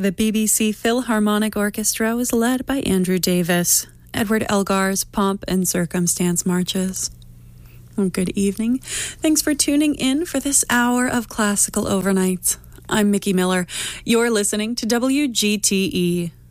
The BBC Philharmonic Orchestra was led by Andrew Davis, Edward Elgar's Pomp and Circumstance marches. Well, good evening. Thanks for tuning in for this hour of Classical Overnights. I'm Mickey Miller. You're listening to WGTE.